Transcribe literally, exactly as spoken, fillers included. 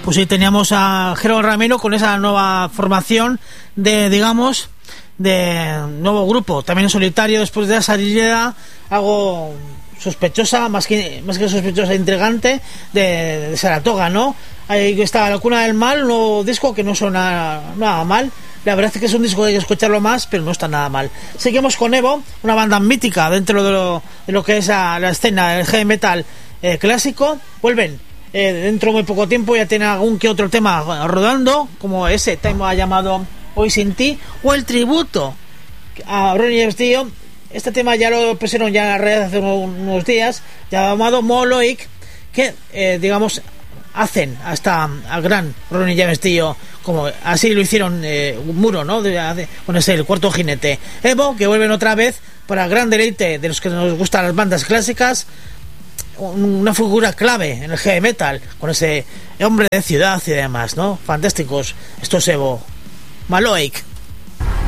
Pues sí, teníamos a Jerónimo Ramiro con esa nueva formación de, digamos, de nuevo grupo, también en solitario, después de esa salida algo sospechosa, más que más que sospechosa, intrigante, de, de Saratoga, ¿no? Ahí está La Cuna del Mal, un nuevo disco que no suena nada mal. La verdad es que es un disco que hay que escucharlo más, pero no está nada mal. Seguimos con Evo, una banda mítica dentro de lo, de lo que es a, la escena del heavy metal eh, clásico. Vuelven eh, dentro de muy poco tiempo, ya tienen algún que otro tema rodando, como ese tema llamado Hoy Sin Ti, o el tributo a Ronnie James Dio. Este tema ya lo pusieron ya en la red hace unos días, llamado Moloic, que eh, digamos hacen hasta al gran Ronnie James Dio, como así lo hicieron eh, un muro, ¿no? De, de, con ese el cuarto jinete. Evo, que vuelven otra vez para el gran deleite de los que nos gustan las bandas clásicas, una figura clave en el heavy metal, con ese hombre de ciudad y demás, ¿no? Fantásticos estos Evo. Maloic.